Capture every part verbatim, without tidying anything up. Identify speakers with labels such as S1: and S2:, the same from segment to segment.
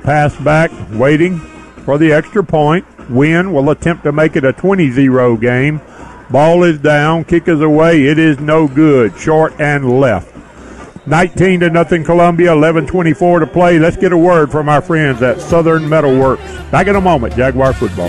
S1: pass back, waiting for the extra point. Wynn will attempt to make it a twenty zero game. Ball is down, kick is away, it is no good, short and left. nineteen to nothing Columbia, eleven twenty-four to play. Let's get a word from our friends at Southern Metalworks. Back in a moment, Jaguar football.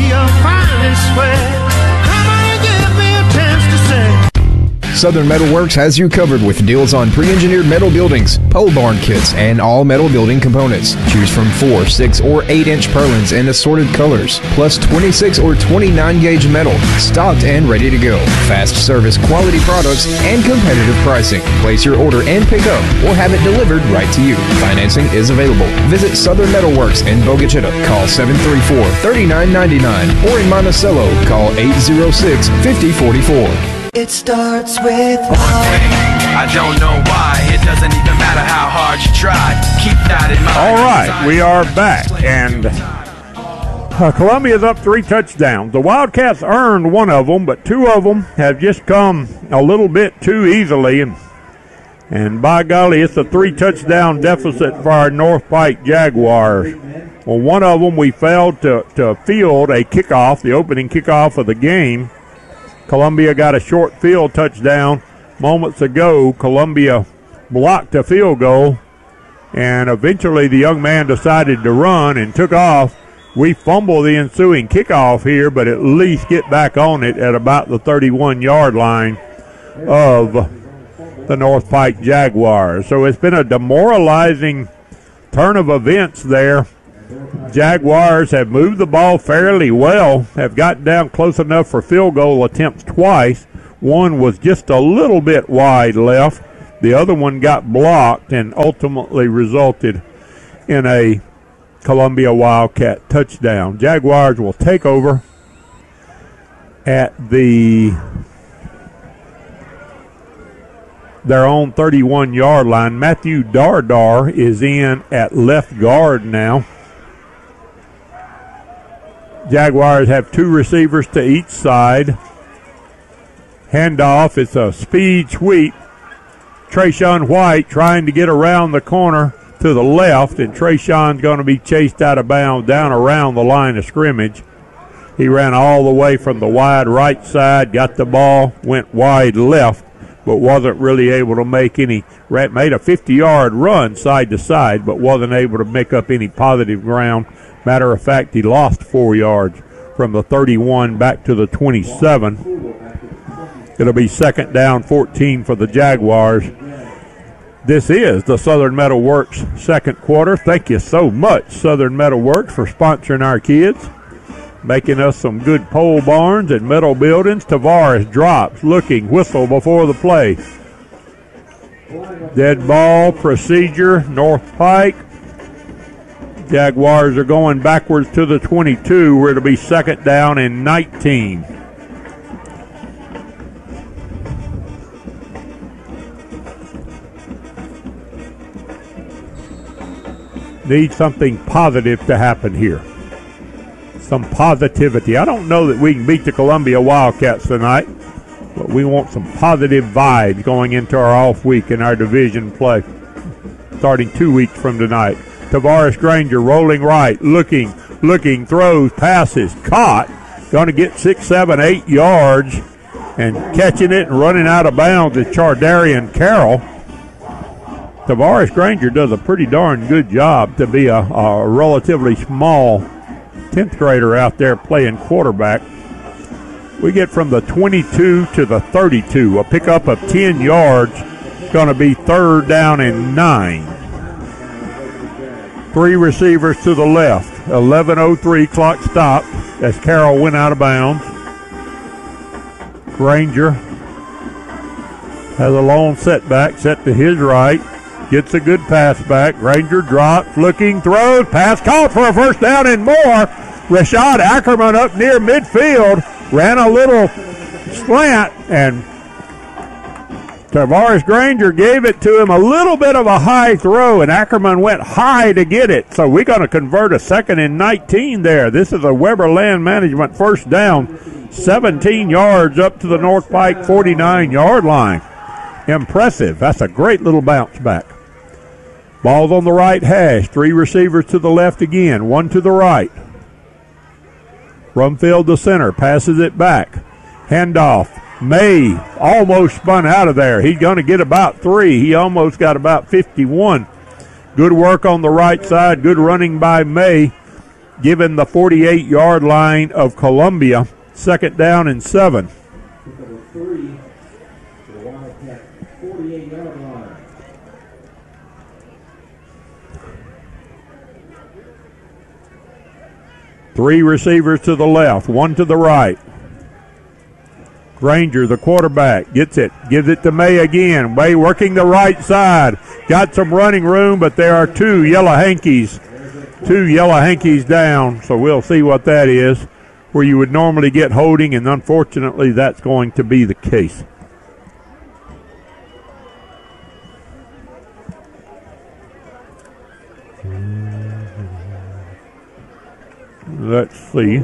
S2: Southern Metalworks has you covered with deals on pre-engineered metal buildings, pole barn kits, and all metal building components. Choose from four, six, or eight inch purlins in assorted colors, plus twenty-six or twenty-nine gauge metal, stocked and ready to go. Fast service, quality products, and competitive pricing. Place your order and pick up, or have it delivered right to you. Financing is available. Visit Southern Metalworks in Bogachita. Call seven three four, three nine nine nine, or in Monticello, call eight zero six, five zero four four.
S3: It starts with
S4: one thing. I don't know why. It doesn't even matter how hard you try. Keep that in mind.
S1: All right, we are back, and uh, Columbia's up three touchdowns. The Wildcats earned one of them, but two of them have just come a little bit too easily, and and by golly, it's a three-touchdown deficit for our North Pike Jaguars. Well, one of them we failed to, to field a kickoff, the opening kickoff of the game. Columbia got a short field touchdown moments ago. Columbia blocked a field goal, and eventually the young man decided to run and took off. We fumble the ensuing kickoff here, but at least get back on it at about the thirty-one yard line of the North Pike Jaguars. So it's been a demoralizing turn of events there. Jaguars have moved the ball fairly well, have gotten down close enough for field goal attempts twice. One was just a little bit wide left. The other one got blocked and ultimately resulted in a Columbia Wildcat touchdown. Jaguars will take over at the their own thirty-one yard line. Matthew Dardar is in at left guard now. Jaguars have two receivers to each side. Handoff, it's a speed sweep. Trayshawn White trying to get around the corner to the left, and Trayshawn's going to be chased out of bounds down around the line of scrimmage. He ran all the way from the wide right side, got the ball, went wide left, but wasn't really able to make any, made a fifty yard run side to side, but wasn't able to make up any positive ground. Matter of fact, he lost four yards from the thirty-one back to the twenty-seven. It'll be second down, fourteen for the Jaguars. This is the Southern Metal Works second quarter. Thank you so much, Southern Metal Works, for sponsoring our kids, making us some good pole barns and metal buildings. Tavares drops, looking, whistle before the play. Dead ball, procedure, North Pike. Jaguars are going backwards to the twenty-two, where it'll be second down and nineteen. Need something positive to happen here. Some positivity. I don't know that we can beat the Columbia Wildcats tonight, but we want some positive vibes going into our off week in our division play, starting two weeks from tonight. Tavares Granger rolling right, looking, looking, throws, passes, caught. Going to get six, seven, eight yards, and catching it and running out of bounds is Chardarian Carroll. Tavares Granger does a pretty darn good job to be a, a relatively small tenth grader out there playing quarterback. We get from the twenty-two to the thirty-two, a pickup of ten yards. Going to be third down and nine. Three receivers to the left. eleven oh three clock stopped as Carroll went out of bounds. Granger has a long setback set to his right. Gets a good pass back. Granger drops, looking, throws, pass caught for a first down and more. Rashad Ackerman up near midfield. Ran a little slant, and Tavares Granger gave it to him a little bit of a high throw, and Ackerman went high to get it. So we're going to convert a second and nineteen there. This is a Weber Land Management first down, seventeen yards up to the North Pike forty-nine yard line. Impressive. That's a great little bounce back. Ball's on the right hash. Three receivers to the left again. One to the right. Rumfield to center. Passes it back. Handoff. May almost spun out of there. He's going to get about three. He almost got about fifty-one. Good work on the right side. Good running by May. Given the forty-eight-yard line of Columbia. Second down and seven. Three receivers to the left, one to the right. Granger, the quarterback, gets it, gives it to May again. May working the right side. Got some running room, but there are two Yellow Hankies. Two Yellow Hankies down, so we'll see what that is, where you would normally get holding, and unfortunately that's going to be the case. Let's see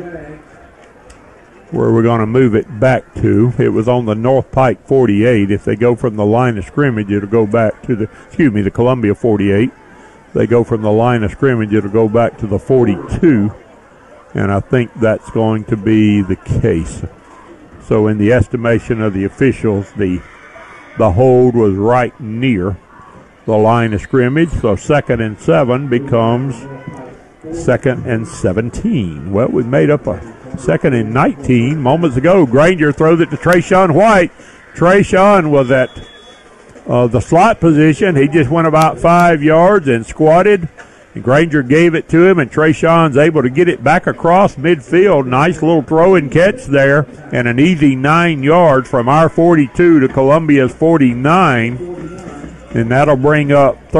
S1: where we're going to move it back to. It was on the North Pike forty-eight. If they go from the line of scrimmage, it'll go back to the, excuse me, the Columbia forty-eight. If they go from the line of scrimmage, it'll go back to the forty-two. And I think that's going to be the case. So in the estimation of the officials, the the hold was right near the line of scrimmage. So second and seven becomes second and seventeen. Well, we made up a second and nineteen moments ago. Granger throws it to Trayshawn White. Trayshawn was at uh, the slot position. He just went about five yards and squatted. And Granger gave it to him, and Trayshawn's able to get it back across midfield. Nice little throw and catch there, and an easy nine yards from our forty-two to Columbia's forty-nine. And that'll bring up